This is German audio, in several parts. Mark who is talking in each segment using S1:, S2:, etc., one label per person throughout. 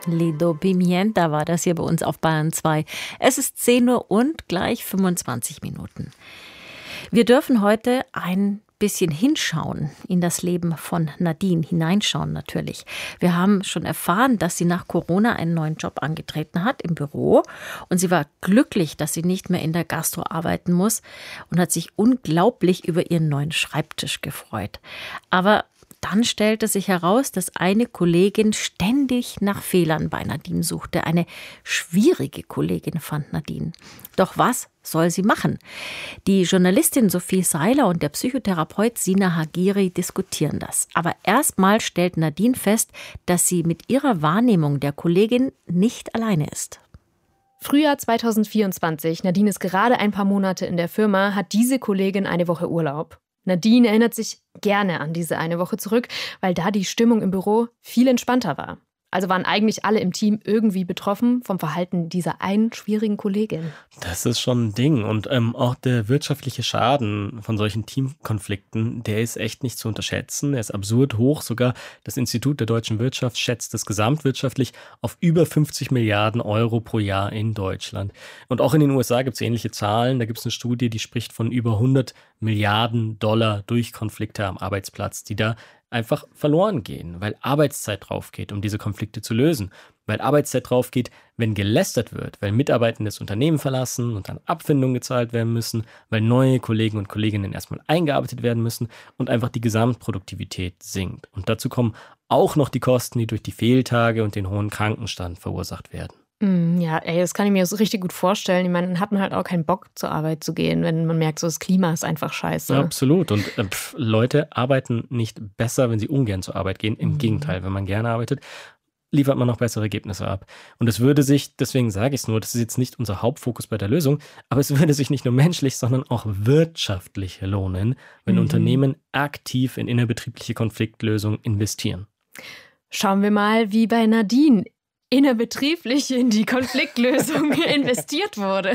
S1: Lido Pimienta war das hier bei uns auf Bayern 2. Es ist 10 Uhr und gleich 25 Minuten. Wir dürfen heute ein bisschen hinschauen in das Leben von Nadine, hineinschauen natürlich. Wir haben schon erfahren, dass sie nach Corona einen neuen Job angetreten hat im Büro und sie war glücklich, dass sie nicht mehr in der Gastro arbeiten muss und hat sich unglaublich über ihren neuen Schreibtisch gefreut. Aber dann stellte sich heraus, dass eine Kollegin ständig nach Fehlern bei Nadine suchte. Eine schwierige Kollegin fand Nadine. Doch was soll sie machen? Die Journalistin Sophie Seiler und der Psychotherapeut Sina Hagiri diskutieren das. Aber erstmal stellt Nadine fest, dass sie mit ihrer Wahrnehmung der Kollegin nicht alleine ist.
S2: Frühjahr 2024, Nadine ist gerade ein paar Monate in der Firma, hat diese Kollegin eine Woche Urlaub. Nadine erinnert sich gerne an diese eine Woche zurück, weil da die Stimmung im Büro viel entspannter war. Also waren eigentlich alle im Team irgendwie betroffen vom Verhalten dieser einen schwierigen Kollegin.
S3: Das ist schon ein Ding. Und auch der wirtschaftliche Schaden von solchen Teamkonflikten, der ist echt nicht zu unterschätzen. Er ist absurd hoch. Sogar das Institut der deutschen Wirtschaft schätzt es gesamtwirtschaftlich auf über 50 Milliarden Euro pro Jahr in Deutschland. Und auch in den USA gibt es ähnliche Zahlen. Da gibt es eine Studie, die spricht von über 100 Milliarden Dollar durch Konflikte am Arbeitsplatz, die da einfach verloren gehen, weil Arbeitszeit drauf geht, um diese Konflikte zu lösen. Weil Arbeitszeit drauf geht, wenn gelästert wird, weil Mitarbeitende das Unternehmen verlassen und dann Abfindungen gezahlt werden müssen, weil neue Kollegen und Kolleginnen erstmal eingearbeitet werden müssen und einfach die Gesamtproduktivität sinkt. Und dazu kommen auch noch die Kosten, die durch die Fehltage und den hohen Krankenstand verursacht werden.
S2: Ja, das kann ich mir so richtig gut vorstellen. Ich meine, dann hat man halt auch keinen Bock, zur Arbeit zu gehen, wenn man merkt, so das Klima ist einfach scheiße.
S3: Ja, absolut. Und Leute arbeiten nicht besser, wenn sie ungern zur Arbeit gehen. Im Gegenteil, wenn man gerne arbeitet, liefert man noch bessere Ergebnisse ab. Und es würde sich, deswegen sage ich es nur, das ist jetzt nicht unser Hauptfokus bei der Lösung, aber es würde sich nicht nur menschlich, sondern auch wirtschaftlich lohnen, wenn Unternehmen aktiv in innerbetriebliche Konfliktlösungen investieren.
S2: Schauen wir mal, wie bei Nadine innerbetrieblich in die Konfliktlösung investiert wurde.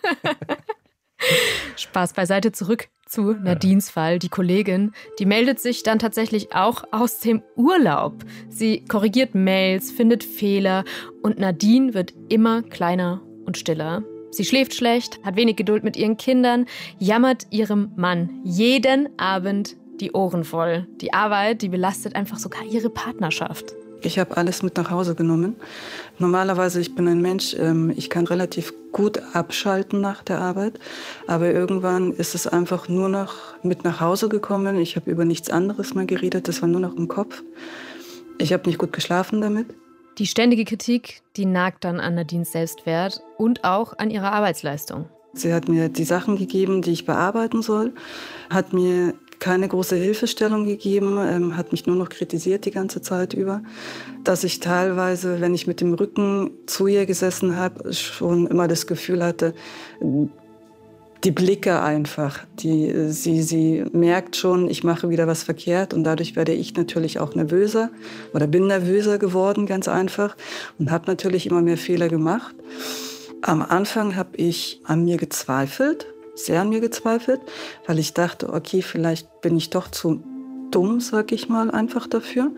S2: Spaß beiseite, zurück zu Nadines Fall. Die Kollegin, die meldet sich dann tatsächlich auch aus dem Urlaub. Sie korrigiert Mails, findet Fehler und Nadine wird immer kleiner und stiller. Sie schläft schlecht, hat wenig Geduld mit ihren Kindern, jammert ihrem Mann jeden Abend die Ohren voll. Die Arbeit, die belastet einfach sogar ihre Partnerschaft.
S4: Ich habe alles mit nach Hause genommen. Normalerweise, ich bin ein Mensch, ich kann relativ gut abschalten nach der Arbeit. Aber irgendwann ist es einfach nur noch mit nach Hause gekommen. Ich habe über nichts anderes mehr geredet, das war nur noch im Kopf. Ich habe nicht gut geschlafen damit.
S2: Die ständige Kritik, die nagt dann an Nadines Selbstwert und auch an ihrer Arbeitsleistung.
S4: Sie hat mir die Sachen gegeben, die ich bearbeiten soll, hat mir keine große Hilfestellung gegeben, hat mich nur noch kritisiert die ganze Zeit über, dass ich teilweise, wenn ich mit dem Rücken zu ihr gesessen habe, schon immer das Gefühl hatte, die Blicke einfach, sie merkt schon, ich mache wieder was verkehrt und dadurch werde ich natürlich auch nervöser oder bin nervöser geworden, ganz einfach, und habe natürlich immer mehr Fehler gemacht. Am Anfang habe ich an mir gezweifelt, sehr an mir gezweifelt, weil ich dachte, okay, vielleicht bin ich doch zu dumm, sag ich mal, einfach dafür.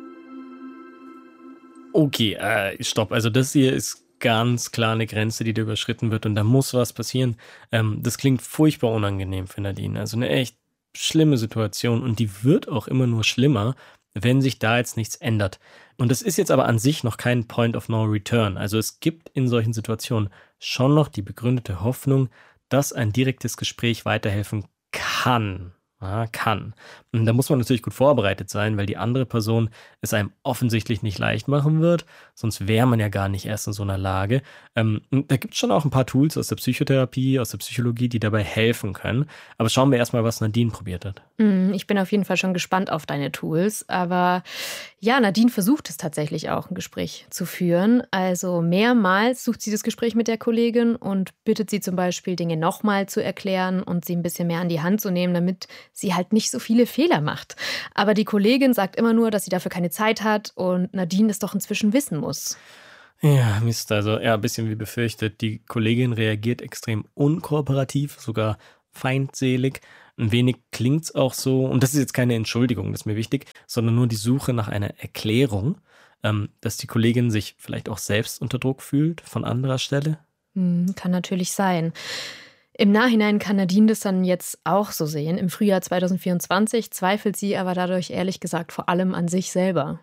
S3: Okay, stopp. Also das hier ist ganz klar eine Grenze, die da überschritten wird und da muss was passieren. Das klingt furchtbar unangenehm für Nadine. Also eine echt schlimme Situation und die wird auch immer nur schlimmer, wenn sich da jetzt nichts ändert. Und das ist jetzt aber an sich noch kein Point of No Return. Also es gibt in solchen Situationen schon noch die begründete Hoffnung, dass ein direktes Gespräch weiterhelfen kann. Ja, kann. Und da muss man natürlich gut vorbereitet sein, weil die andere Person es einem offensichtlich nicht leicht machen wird. Sonst wäre man ja gar nicht erst in so einer Lage. Und da gibt es schon auch ein paar Tools aus der Psychotherapie, aus der Psychologie, die dabei helfen können. Aber schauen wir erstmal, was Nadine probiert hat.
S2: Ich bin auf jeden Fall schon gespannt auf deine Tools. Aber ja, Nadine versucht es tatsächlich auch, ein Gespräch zu führen. Also mehrmals sucht sie das Gespräch mit der Kollegin und bittet sie zum Beispiel, Dinge nochmal zu erklären und sie ein bisschen mehr an die Hand zu nehmen, damit sie halt nicht so viele Fehler macht. Aber die Kollegin sagt immer nur, dass sie dafür keine Zeit hat und Nadine es doch inzwischen wissen muss.
S3: Ja, Mist, also ja, ein bisschen wie befürchtet. Die Kollegin reagiert extrem unkooperativ, sogar feindselig. Ein wenig klingt's auch so, und das ist jetzt keine Entschuldigung, das ist mir wichtig, sondern nur die Suche nach einer Erklärung. dass die Kollegin sich vielleicht auch selbst unter Druck fühlt von anderer Stelle?
S2: Kann natürlich sein. Im Nachhinein kann Nadine das dann jetzt auch so sehen. Im Frühjahr 2024 zweifelt sie aber dadurch ehrlich gesagt vor allem an sich selber.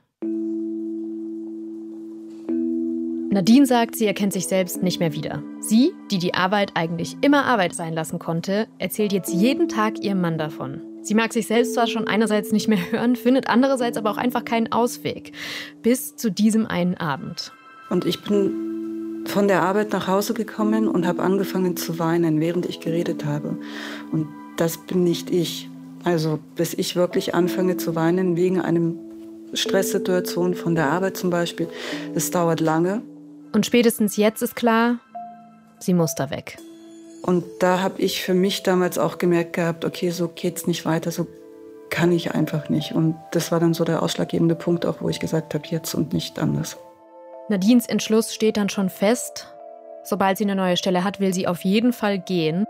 S2: Nadine sagt, sie erkennt sich selbst nicht mehr wieder. Sie, die Arbeit eigentlich immer Arbeit sein lassen konnte, erzählt jetzt jeden Tag ihrem Mann davon. Sie mag sich selbst zwar schon einerseits nicht mehr hören, findet andererseits aber auch einfach keinen Ausweg. Bis zu diesem einen Abend.
S4: Und ich bin von der Arbeit nach Hause gekommen und habe angefangen zu weinen, während ich geredet habe. Und das bin nicht ich. Also bis ich wirklich anfange zu weinen wegen einer Stresssituation von der Arbeit zum Beispiel, das dauert lange.
S2: Und spätestens jetzt ist klar, sie muss da weg.
S4: Und da habe ich für mich damals auch gemerkt gehabt, okay, so geht's nicht weiter, so kann ich einfach nicht. Und das war dann so der ausschlaggebende Punkt auch, wo ich gesagt habe, jetzt und nicht anders.
S2: Nadines Entschluss steht dann schon fest. Sobald sie eine neue Stelle hat, will sie auf jeden Fall gehen.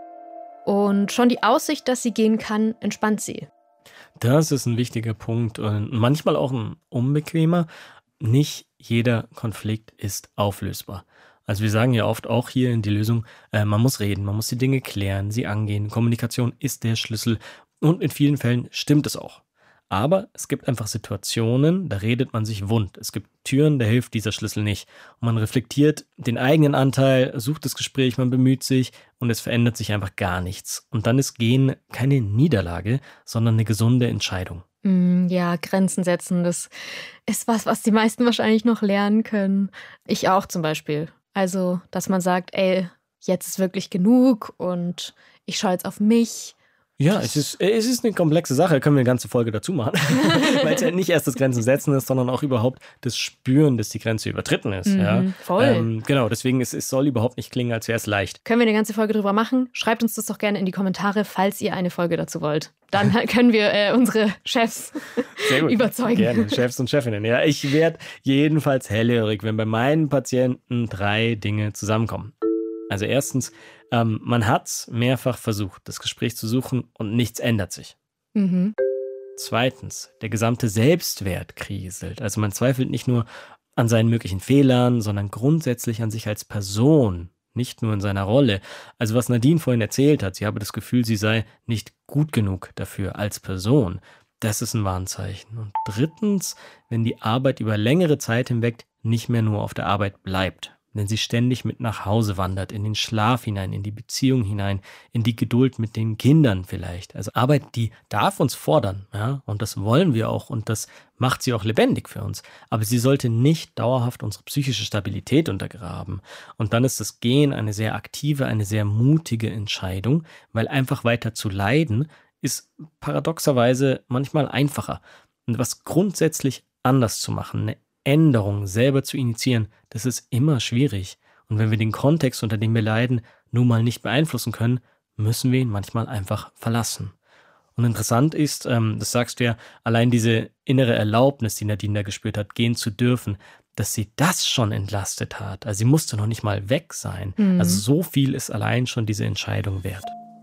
S2: Und schon die Aussicht, dass sie gehen kann, entspannt sie.
S3: Das ist ein wichtiger Punkt und manchmal auch ein unbequemer. Nicht jeder Konflikt ist auflösbar. Also wir sagen ja oft auch hier in die Lösung, man muss reden, man muss die Dinge klären, sie angehen. Kommunikation ist der Schlüssel und in vielen Fällen stimmt es auch. Aber es gibt einfach Situationen, da redet man sich wund. Es gibt Türen, da hilft dieser Schlüssel nicht. Und man reflektiert den eigenen Anteil, sucht das Gespräch, man bemüht sich und es verändert sich einfach gar nichts. Und dann ist Gehen keine Niederlage, sondern eine gesunde Entscheidung.
S2: Ja, Grenzen setzen, das ist was die meisten wahrscheinlich noch lernen können. Ich auch zum Beispiel. Also, dass man sagt, ey, jetzt ist wirklich genug und ich schaue jetzt auf mich.
S3: Ja, es ist eine komplexe Sache, da können wir eine ganze Folge dazu machen, weil es ja nicht erst das Grenzen setzen ist, sondern auch überhaupt das Spüren, dass die Grenze übertritten ist. Ja.
S2: Voll.
S3: Genau, deswegen es soll überhaupt nicht klingen, als wäre es leicht.
S2: Können wir eine ganze Folge drüber machen? Schreibt uns das doch gerne in die Kommentare, falls ihr eine Folge dazu wollt. Dann können wir unsere Chefs
S3: Sehr gut.
S2: überzeugen.
S3: Gerne, Chefs und Chefinnen. Ja, ich werde jedenfalls hellhörig, wenn bei meinen Patienten 3 Dinge zusammenkommen. Also erstens, man hat es mehrfach versucht, das Gespräch zu suchen und nichts ändert sich. Zweitens, der gesamte Selbstwert kriselt. Also man zweifelt nicht nur an seinen möglichen Fehlern, sondern grundsätzlich an sich als Person, nicht nur in seiner Rolle. Also was Nadine vorhin erzählt hat, sie habe das Gefühl, sie sei nicht gut genug dafür als Person. Das ist ein Warnzeichen. Und drittens, wenn die Arbeit über längere Zeit hinweg nicht mehr nur auf der Arbeit bleibt, wenn sie ständig mit nach Hause wandert, in den Schlaf hinein, in die Beziehung hinein, in die Geduld mit den Kindern vielleicht. Also Arbeit, die darf uns fordern, ja, und das wollen wir auch und das macht sie auch lebendig für uns. Aber sie sollte nicht dauerhaft unsere psychische Stabilität untergraben. Und dann ist das Gehen eine sehr aktive, eine sehr mutige Entscheidung, weil einfach weiter zu leiden ist paradoxerweise manchmal einfacher. Und was grundsätzlich anders zu machen, eine Änderung selber zu initiieren, das ist immer schwierig. Und wenn wir den Kontext, unter dem wir leiden, nun mal nicht beeinflussen können, müssen wir ihn manchmal einfach verlassen. Und interessant ist, das sagst du ja, allein diese innere Erlaubnis, die Nadine da gespürt hat, gehen zu dürfen, dass sie das schon entlastet hat. Also sie musste noch nicht mal weg sein. Also so viel ist allein schon diese Entscheidung wert.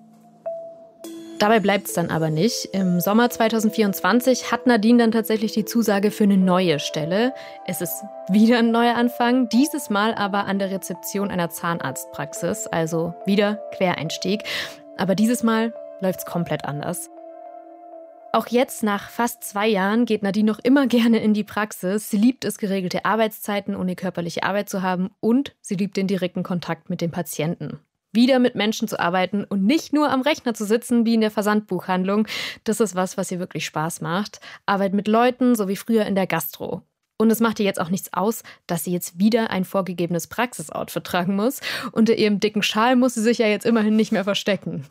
S2: Dabei bleibt es dann aber nicht. Im Sommer 2024 hat Nadine dann tatsächlich die Zusage für eine neue Stelle. Es ist wieder ein neuer Anfang, dieses Mal aber an der Rezeption einer Zahnarztpraxis, also wieder Quereinstieg. Aber dieses Mal läuft es komplett anders. Auch jetzt, nach fast 2 Jahren, geht Nadine noch immer gerne in die Praxis. Sie liebt es, geregelte Arbeitszeiten ohne körperliche Arbeit zu haben und sie liebt den direkten Kontakt mit den Patienten. Wieder mit Menschen zu arbeiten und nicht nur am Rechner zu sitzen wie in der Versandbuchhandlung. Das ist was ihr wirklich Spaß macht. Arbeit mit Leuten, so wie früher in der Gastro. Und es macht ihr jetzt auch nichts aus, dass sie jetzt wieder ein vorgegebenes Praxisoutfit tragen muss. Unter ihrem dicken Schal muss sie sich ja jetzt immerhin nicht mehr verstecken.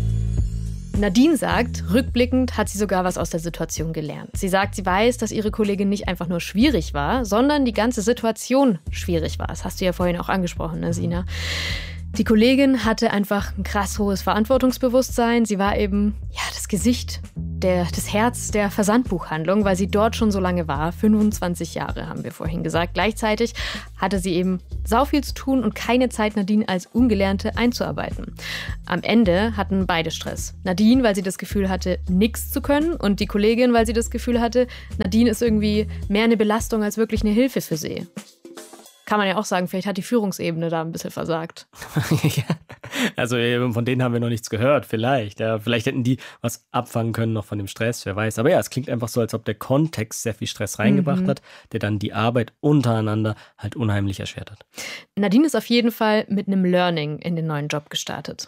S2: Nadine sagt, rückblickend hat sie sogar was aus der Situation gelernt. Sie sagt, sie weiß, dass ihre Kollegin nicht einfach nur schwierig war, sondern die ganze Situation schwierig war. Das hast du ja vorhin auch angesprochen, ne, Sina? Die Kollegin hatte einfach ein krass hohes Verantwortungsbewusstsein. Sie war eben das Gesicht, das Herz der Versandbuchhandlung, weil sie dort schon so lange war. 25 Jahre, haben wir vorhin gesagt. Gleichzeitig hatte sie eben sau viel zu tun und keine Zeit, Nadine als Ungelernte einzuarbeiten. Am Ende hatten beide Stress. Nadine, weil sie das Gefühl hatte, nichts zu können, und die Kollegin, weil sie das Gefühl hatte, Nadine ist irgendwie mehr eine Belastung als wirklich eine Hilfe für sie. Kann man ja auch sagen, vielleicht hat die Führungsebene da ein bisschen versagt.
S3: Ja, also von denen haben wir noch nichts gehört, vielleicht. Ja, vielleicht hätten die was abfangen können noch von dem Stress, wer weiß. Aber ja, es klingt einfach so, als ob der Kontext sehr viel Stress reingebracht hat, der dann die Arbeit untereinander halt unheimlich erschwert hat.
S2: Nadine ist auf jeden Fall mit einem Learning in den neuen Job gestartet.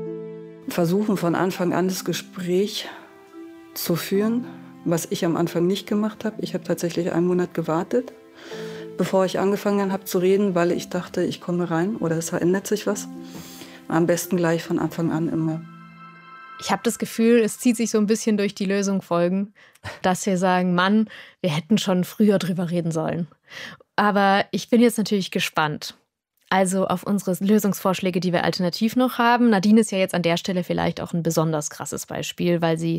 S4: Versuchen von Anfang an das Gespräch zu führen, was ich am Anfang nicht gemacht habe. Ich habe tatsächlich 1 Monat gewartet, bevor ich angefangen habe zu reden, weil ich dachte, ich komme rein oder es verändert sich was. Am besten gleich von Anfang an immer.
S2: Ich habe das Gefühl, es zieht sich so ein bisschen durch die Lösung folgen, dass wir sagen, Mann, wir hätten schon früher drüber reden sollen. Aber ich bin jetzt natürlich gespannt. Also auf unsere Lösungsvorschläge, die wir alternativ noch haben. Nadine ist ja jetzt an der Stelle vielleicht auch ein besonders krasses Beispiel, weil sie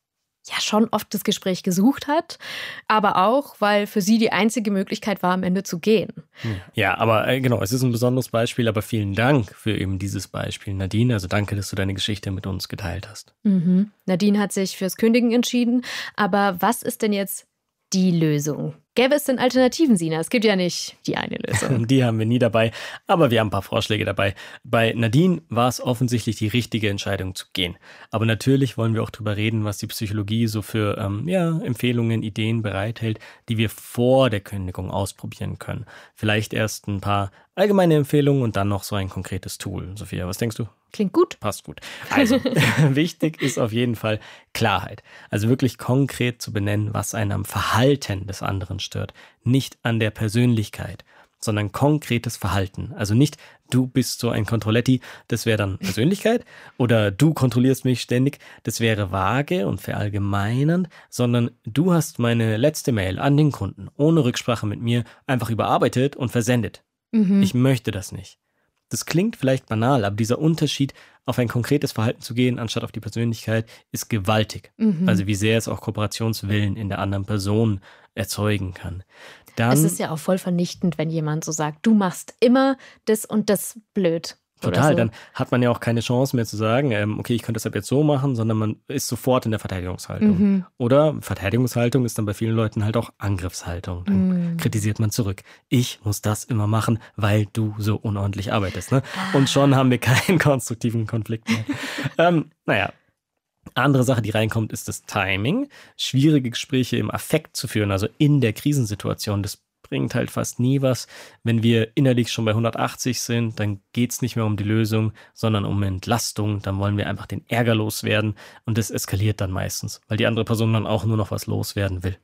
S2: ja schon oft das Gespräch gesucht hat, aber auch, weil für sie die einzige Möglichkeit war, am Ende zu gehen.
S3: Ja, aber genau, es ist ein besonderes Beispiel, aber vielen Dank für eben dieses Beispiel, Nadine. Also danke, dass du deine Geschichte mit uns geteilt hast.
S2: Nadine hat sich fürs Kündigen entschieden, aber was ist denn jetzt die Lösung? Gäbe es denn Alternativen, Sina? Es gibt ja nicht die eine Lösung.
S3: Die haben wir nie dabei, aber wir haben ein paar Vorschläge dabei. Bei Nadine war es offensichtlich die richtige Entscheidung zu gehen. Aber natürlich wollen wir auch drüber reden, was die Psychologie so für Empfehlungen, Ideen bereithält, die wir vor der Kündigung ausprobieren können. Vielleicht erst ein paar allgemeine Empfehlungen und dann noch so ein konkretes Tool. Sophia, was denkst du?
S2: Klingt gut.
S3: Passt gut. Also, wichtig ist auf jeden Fall Klarheit. Also wirklich konkret zu benennen, was einen am Verhalten des anderen stört. Nicht an der Persönlichkeit, sondern konkretes Verhalten. Also nicht, du bist so ein Controlletti, das wäre dann Persönlichkeit, oder du kontrollierst mich ständig, das wäre vage und verallgemeinernd, sondern du hast meine letzte Mail an den Kunden ohne Rücksprache mit mir einfach überarbeitet und versendet. Ich möchte das nicht. Das klingt vielleicht banal, aber dieser Unterschied, auf ein konkretes Verhalten zu gehen, anstatt auf die Persönlichkeit, ist gewaltig. Also wie sehr es auch Kooperationswillen in der anderen Person erzeugen kann.
S2: Es ist ja auch voll vernichtend, wenn jemand so sagt, du machst immer das und das blöd.
S3: Total,
S2: so.
S3: Dann hat man ja auch keine Chance mehr zu sagen, okay, ich könnte das ab jetzt so machen, sondern man ist sofort in der Verteidigungshaltung. Oder Verteidigungshaltung ist dann bei vielen Leuten halt auch Angriffshaltung. Dann kritisiert man zurück. Ich muss das immer machen, weil du so unordentlich arbeitest. Ne? Und schon haben wir keinen konstruktiven Konflikt mehr. Andere Sache, die reinkommt, ist das Timing. Schwierige Gespräche im Affekt zu führen, also in der Krisensituation, das bringt halt fast nie was. Wenn wir innerlich schon bei 180 sind, dann geht es nicht mehr um die Lösung, sondern um Entlastung. Dann wollen wir einfach den Ärger loswerden und das eskaliert dann meistens, weil die andere Person dann auch nur noch was loswerden will.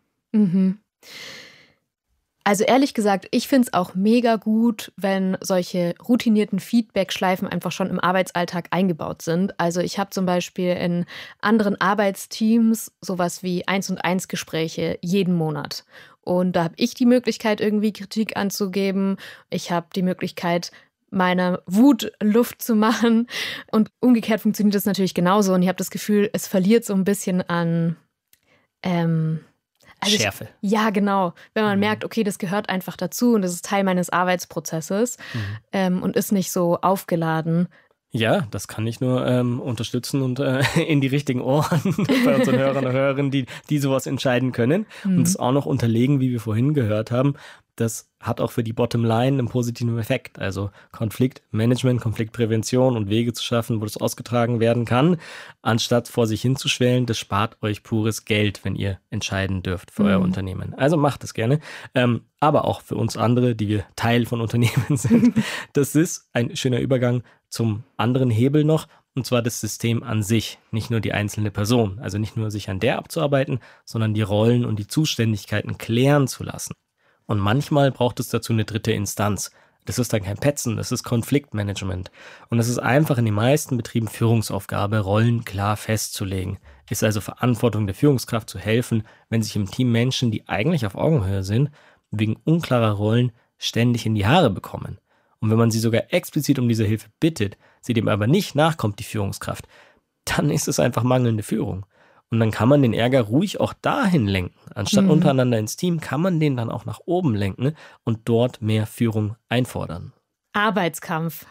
S2: Also ehrlich gesagt, ich finde es auch mega gut, wenn solche routinierten Feedback-Schleifen einfach schon im Arbeitsalltag eingebaut sind. Also ich habe zum Beispiel in anderen Arbeitsteams sowas wie 1&1 Gespräche jeden Monat. Und da habe ich die Möglichkeit, irgendwie Kritik anzugeben. Ich habe die Möglichkeit, meiner Wut Luft zu machen. Und umgekehrt funktioniert das natürlich genauso. Und ich habe das Gefühl, es verliert so ein bisschen an
S3: Schärfe.
S2: Ja, genau. Wenn man merkt, okay, das gehört einfach dazu und das ist Teil meines Arbeitsprozesses und ist nicht so aufgeladen.
S3: Ja, das kann ich nur unterstützen und in die richtigen Ohren bei unseren Hörern und Hörerinnen, die sowas entscheiden können und das auch noch unterlegen, wie wir vorhin gehört haben. Das hat auch für die Bottomline einen positiven Effekt. Also Konfliktmanagement, Konfliktprävention und Wege zu schaffen, wo das ausgetragen werden kann, anstatt vor sich hinzuschwellen. Das spart euch pures Geld, wenn ihr entscheiden dürft für euer Unternehmen. Also macht es gerne. Aber auch für uns andere, die wir Teil von Unternehmen sind. Das ist ein schöner Übergang zum anderen Hebel noch. Und zwar das System an sich, nicht nur die einzelne Person. Also nicht nur sich an der abzuarbeiten, sondern die Rollen und die Zuständigkeiten klären zu lassen. Und manchmal braucht es dazu eine dritte Instanz. Das ist dann kein Petzen, das ist Konfliktmanagement. Und es ist einfach in den meisten Betrieben Führungsaufgabe, Rollen klar festzulegen. Ist also Verantwortung der Führungskraft zu helfen, wenn sich im Team Menschen, die eigentlich auf Augenhöhe sind, wegen unklarer Rollen ständig in die Haare bekommen. Und wenn man sie sogar explizit um diese Hilfe bittet, sie dem aber nicht nachkommt, die Führungskraft, dann ist es einfach mangelnde Führung. Und dann kann man den Ärger ruhig auch dahin lenken. Anstatt untereinander ins Team, kann man den dann auch nach oben lenken und dort mehr Führung einfordern.
S2: Arbeitskampf.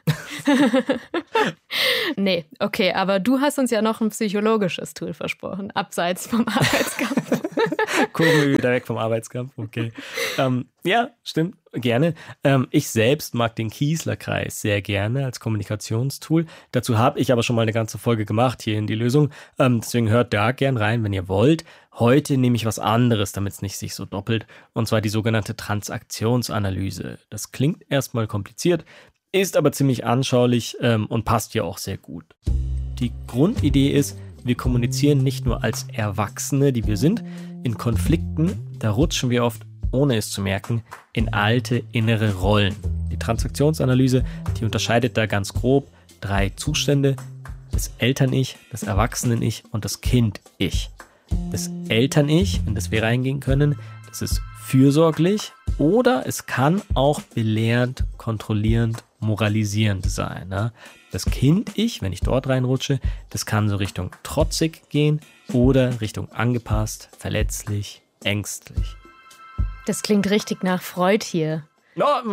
S2: Nee, okay, aber du hast uns ja noch ein psychologisches Tool versprochen, abseits vom Arbeitskampf.
S3: Gucken wir wieder weg vom Arbeitskampf, okay. Ja, stimmt, gerne. Ich selbst mag den Kiesler-Kreis sehr gerne als Kommunikationstool. Dazu habe ich aber schon mal eine ganze Folge gemacht hier in die Lösung. Deswegen hört da gern rein, wenn ihr wollt. Heute nehme ich was anderes, damit es nicht sich so doppelt, und zwar die sogenannte Transaktionsanalyse. Das klingt erstmal kompliziert, ist aber ziemlich anschaulich und passt ja auch sehr gut. Die Grundidee ist, wir kommunizieren nicht nur als Erwachsene, die wir sind. In Konflikten, da rutschen wir oft, ohne es zu merken, in alte innere Rollen. Die Transaktionsanalyse, die unterscheidet da ganz grob 3 Zustände: das Eltern-Ich, das Erwachsenen-Ich und das Kind-Ich. Das Eltern-Ich, in das wir reingehen können, das ist fürsorglich oder es kann auch belehrend, kontrollierend, moralisierend sein. Ne? Das Kind-Ich, wenn ich dort reinrutsche, das kann so Richtung trotzig gehen oder Richtung angepasst, verletzlich, ängstlich.
S2: Das klingt richtig nach Freud hier.
S3: Oh.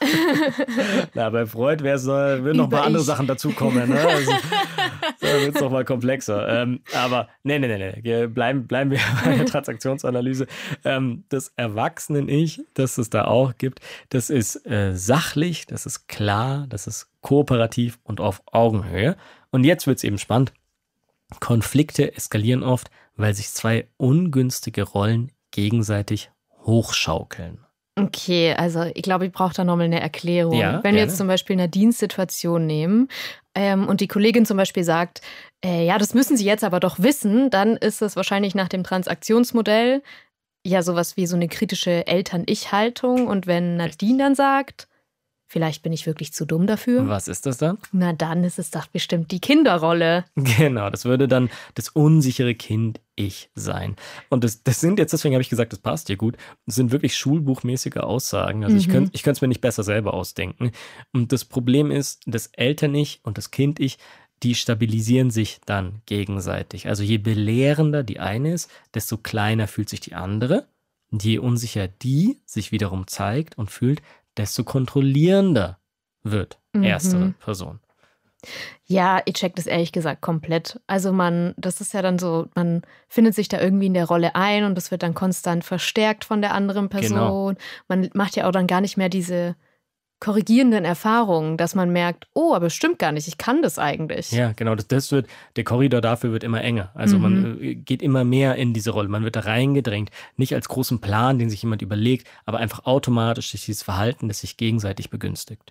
S3: Na, bei Freud würden noch ein paar andere Sachen dazukommen. Ne? Also, da wird es noch mal komplexer. Aber nee. Bleiben wir bei der Transaktionsanalyse. Das Erwachsenen-Ich, das es da auch gibt, das ist sachlich, das ist klar, das ist kooperativ und auf Augenhöhe. Und jetzt wird es eben spannend. Konflikte eskalieren oft, weil sich 2 ungünstige Rollen gegenseitig hochschaukeln.
S2: Okay, also ich glaube, ich brauche da nochmal eine Erklärung.
S3: Ja,
S2: wenn wir jetzt zum Beispiel eine Dienstsituation nehmen und die Kollegin zum Beispiel sagt, ja, das müssen Sie jetzt aber doch wissen, dann ist es wahrscheinlich nach dem Transaktionsmodell ja sowas wie so eine kritische Eltern-Ich-Haltung. Und wenn Nadine dann sagt, vielleicht bin ich wirklich zu dumm dafür.
S3: Was ist das dann?
S2: Na, dann ist es doch bestimmt die Kinderrolle.
S3: Genau, das würde dann das unsichere Kind-Ich sein. Und das sind jetzt, deswegen habe ich gesagt, das passt hier gut, das sind wirklich schulbuchmäßige Aussagen. Also ich könnte es mir nicht besser selber ausdenken. Und das Problem ist, das Eltern-Ich und das Kind-Ich, die stabilisieren sich dann gegenseitig. Also je belehrender die eine ist, desto kleiner fühlt sich die andere. Und je unsicher die sich wiederum zeigt und fühlt, desto kontrollierender wird erstere Person.
S2: Ja, ich check das ehrlich gesagt komplett. Also das ist ja dann so, man findet sich da irgendwie in der Rolle ein und das wird dann konstant verstärkt von der anderen Person. Genau. Man macht ja auch dann gar nicht mehr diese korrigierenden Erfahrungen, dass man merkt, oh, aber es stimmt gar nicht, ich kann das eigentlich.
S3: Ja, genau, der Korridor dafür wird immer enger. Also man geht immer mehr in diese Rolle, man wird da reingedrängt, nicht als großen Plan, den sich jemand überlegt, aber einfach automatisch durch dieses Verhalten, das sich gegenseitig begünstigt.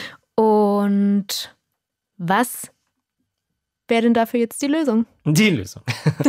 S2: Und was wäre denn dafür jetzt die Lösung?
S3: Die Lösung.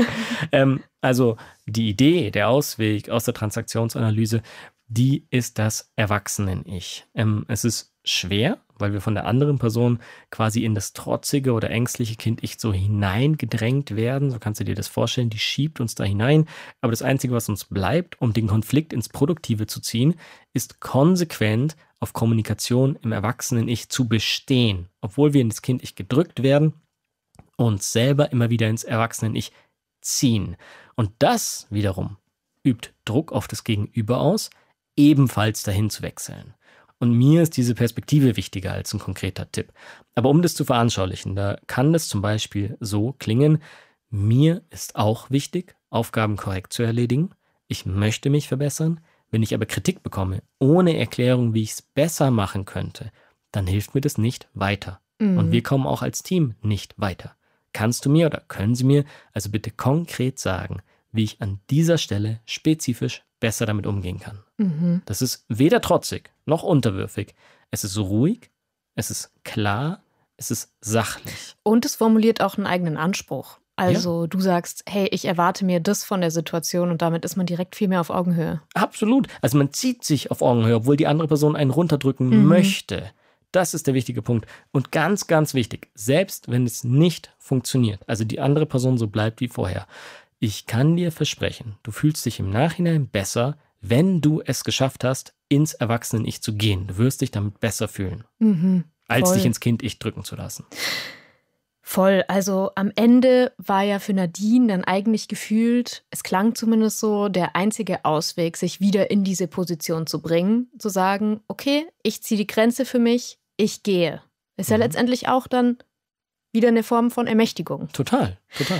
S3: Also die Idee, der Ausweg aus der Transaktionsanalyse, die ist das Erwachsenen-Ich. Es ist schwer, weil wir von der anderen Person quasi in das trotzige oder ängstliche Kind-Ich so hineingedrängt werden. So kannst du dir das vorstellen, die schiebt uns da hinein. Aber das Einzige, was uns bleibt, um den Konflikt ins Produktive zu ziehen, ist konsequent auf Kommunikation im Erwachsenen-Ich zu bestehen. Obwohl wir in das Kind-Ich gedrückt werden, uns selber immer wieder ins Erwachsenen-Ich ziehen. Und das wiederum übt Druck auf das Gegenüber aus, ebenfalls dahin zu wechseln. Und mir ist diese Perspektive wichtiger als ein konkreter Tipp. Aber um das zu veranschaulichen, da kann das zum Beispiel so klingen: Mir ist auch wichtig, Aufgaben korrekt zu erledigen. Ich möchte mich verbessern. Wenn ich aber Kritik bekomme, ohne Erklärung, wie ich es besser machen könnte, dann hilft mir das nicht weiter. Und wir kommen auch als Team nicht weiter. Kannst du mir oder können Sie mir also bitte konkret sagen, wie ich an dieser Stelle spezifisch besser damit umgehen kann? Das ist weder trotzig noch unterwürfig. Es ist ruhig, es ist klar, es ist sachlich.
S2: Und es formuliert auch einen eigenen Anspruch. Also du sagst, hey, ich erwarte mir das von der Situation und damit ist man direkt viel mehr auf Augenhöhe.
S3: Absolut. Also man zieht sich auf Augenhöhe, obwohl die andere Person einen runterdrücken möchte. Das ist der wichtige Punkt. Und ganz, ganz wichtig, selbst wenn es nicht funktioniert, also die andere Person so bleibt wie vorher, ich kann dir versprechen, du fühlst dich im Nachhinein besser, wenn du es geschafft hast, ins Erwachsenen-Ich zu gehen. Du wirst dich damit besser fühlen, als dich ins Kind-Ich drücken zu lassen.
S2: Voll. Also am Ende war ja für Nadine dann eigentlich gefühlt, es klang zumindest so, der einzige Ausweg, sich wieder in diese Position zu bringen, zu sagen, okay, ich ziehe die Grenze für mich, ich gehe. Ist ja letztendlich auch dann wieder eine Form von Ermächtigung.
S3: Total.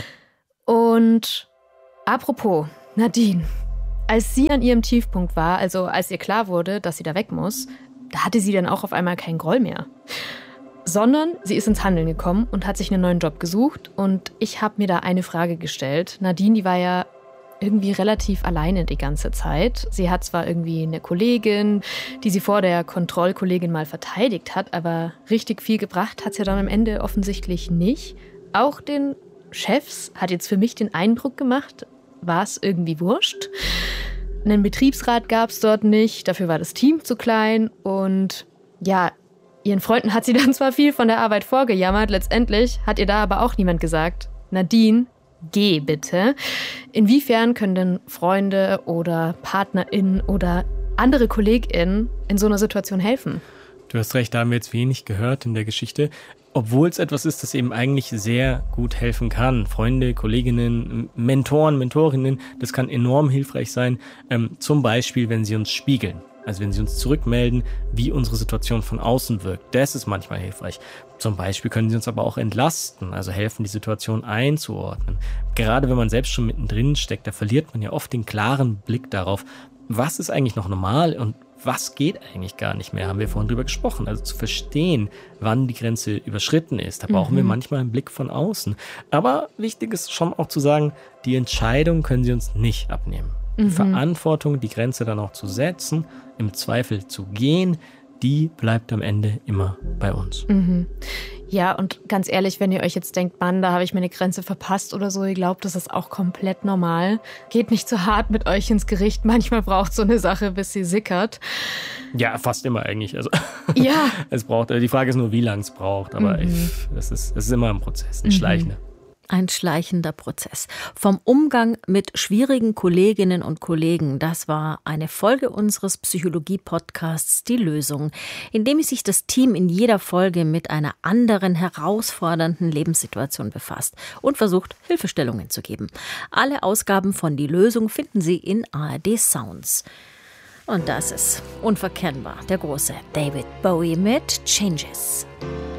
S2: Und apropos Nadine, als sie an ihrem Tiefpunkt war, also als ihr klar wurde, dass sie da weg muss, da hatte sie dann auch auf einmal keinen Groll mehr. Sondern sie ist ins Handeln gekommen und hat sich einen neuen Job gesucht. Und ich habe mir da eine Frage gestellt. Nadine, die war ja irgendwie relativ alleine die ganze Zeit. Sie hat zwar irgendwie eine Kollegin, die sie vor der Kontrollkollegin mal verteidigt hat, aber richtig viel gebracht hat sie dann am Ende offensichtlich nicht. Auch den Chefs hat jetzt für mich den Eindruck gemacht, war es irgendwie wurscht. Einen Betriebsrat gab es dort nicht, dafür war das Team zu klein und ja, ihren Freunden hat sie dann zwar viel von der Arbeit vorgejammert, letztendlich hat ihr da aber auch niemand gesagt, Nadine, geh bitte. Inwiefern können denn Freunde oder PartnerInnen oder andere KollegInnen in so einer Situation helfen?
S3: Du hast recht, da haben wir jetzt wenig gehört in der Geschichte. Obwohl es etwas ist, das eben eigentlich sehr gut helfen kann. Freunde, Kolleginnen, Mentoren, Mentorinnen, das kann enorm hilfreich sein. Zum Beispiel, wenn sie uns spiegeln. Also wenn sie uns zurückmelden, wie unsere Situation von außen wirkt. Das ist manchmal hilfreich. Zum Beispiel können sie uns aber auch entlasten, also helfen, die Situation einzuordnen. Gerade wenn man selbst schon mittendrin steckt, da verliert man ja oft den klaren Blick darauf, was ist eigentlich noch normal und was geht eigentlich gar nicht mehr, haben wir vorhin drüber gesprochen. Also zu verstehen, wann die Grenze überschritten ist. Da brauchen wir manchmal einen Blick von außen. Aber wichtig ist schon auch zu sagen, die Entscheidung können sie uns nicht abnehmen. Die Verantwortung, die Grenze dann auch zu setzen, im Zweifel zu gehen, die bleibt am Ende immer bei uns.
S2: Ja, und ganz ehrlich, wenn ihr euch jetzt denkt, Mann, da habe ich meine Grenze verpasst oder so, ihr glaubt, das ist auch komplett normal. Geht nicht zu hart mit euch ins Gericht. Manchmal braucht so eine Sache, bis sie sickert.
S3: Ja, fast immer eigentlich. Also
S2: ja.
S3: Es braucht, die Frage ist nur, wie lange es braucht. Aber es ist immer ein Prozess, ein schleichender.
S1: Ein schleichender Prozess. Vom Umgang mit schwierigen Kolleginnen und Kollegen, das war eine Folge unseres Psychologie-Podcasts Die Lösung, in dem sich das Team in jeder Folge mit einer anderen herausfordernden Lebenssituation befasst und versucht, Hilfestellungen zu geben. Alle Ausgaben von Die Lösung finden Sie in ARD Sounds. Und das ist unverkennbar der große David Bowie mit Changes.